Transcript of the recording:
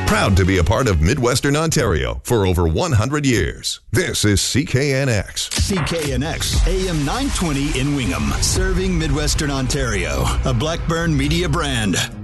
Proud to be a part of Midwestern Ontario for over 100 years. This is CKNX. CKNX, AM 920 in Wingham, serving Midwestern Ontario. A Blackburn Media brand.